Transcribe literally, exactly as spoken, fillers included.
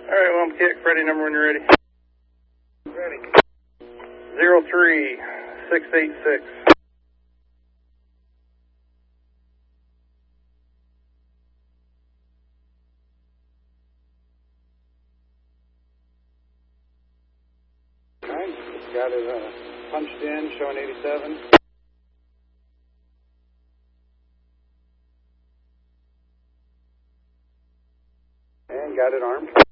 right, well, I'm Kick. Ready, number when you're ready. Ready. Zero three six eight six. All right, just got it uh, punched in, showing eighty-seven. And got it armed.